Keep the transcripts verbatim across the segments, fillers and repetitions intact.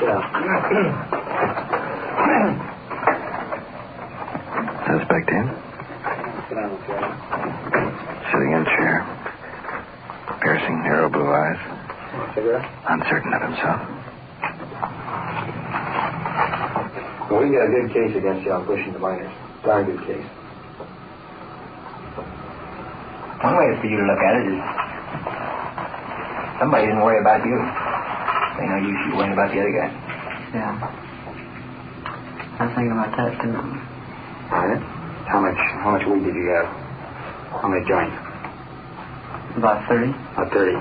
down. Suspect in? Sit down, chair. Sitting in chair. Piercing, narrow blue eyes. Want a cigarette? Uncertain of himself. Well, we got a good case against you on pushing the minors. Darn good case. One way for you to look at it is somebody didn't worry about you. They know you should worry about the other guy. Yeah. I was thinking about that, too. All right. How much, how much weed did you have? How many joints? About thirty. About thirty.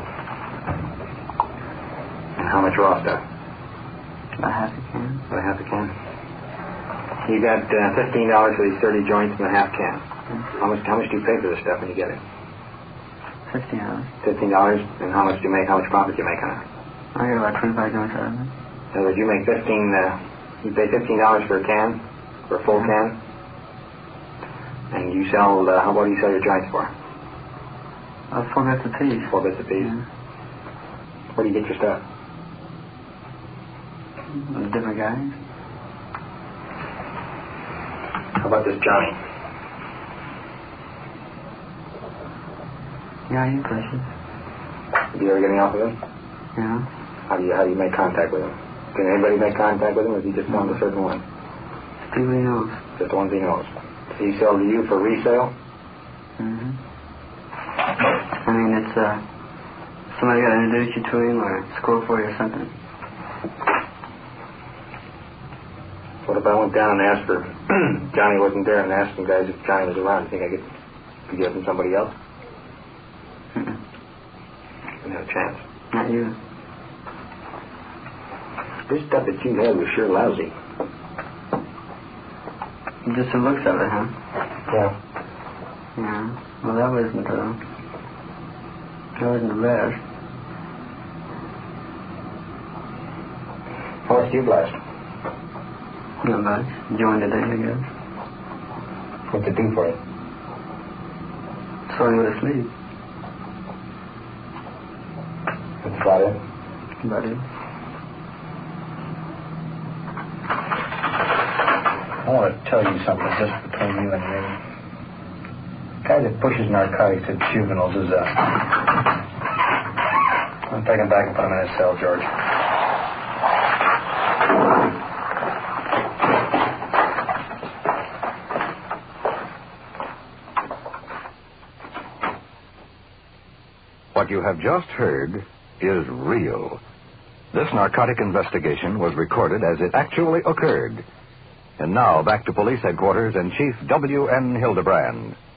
And how much raw stuff? About half a can. About a half a can. You got uh, fifteen dollars for these thirty joints and a half can. Mm-hmm. How much? How much do you pay for this stuff when you get it? Fifteen dollars. Fifteen dollars. And how much do you make? How much profit do you make on it? I get about twenty-five joints out of it. In other words, you make fifteen. Uh, you pay fifteen dollars for a can, for a full can, and you sell. Uh, how about you sell your joints for? Uh, four bits a piece. Four bits a piece. Yeah. Where do you get your stuff? With different guys. How about this Johnny? Yeah, he pushes. Do you ever get any off of him? Yeah. How do you how do you make contact with him? Can anybody make contact with him, or is he just found a certain one? People he knows. Just the ones he knows. Does he sell to you for resale? Mm-hmm. I mean, it's, uh, somebody got to introduce you to him or score for you or something. What if I went down and asked for Johnny wasn't there and asked some guys if Johnny was around? Do you think I could, could get from somebody else? Mm-mm. No chance. Not you. This stuff that you had was sure lousy. Just the looks of it, huh? Yeah. Yeah. Well, that wasn't, uh, that wasn't the best. How much do you blast? Not much. Joined today, I guess. What's it do for you? So I go to sleep. That's about it. About it. I want to tell you something just between you and me. The guy that pushes narcotics at juveniles is a... I'm taking him back and put him in his cell, George. What you have just heard is real. This narcotic investigation was recorded as it actually occurred. And now back to police headquarters and Chief W N Hildebrand.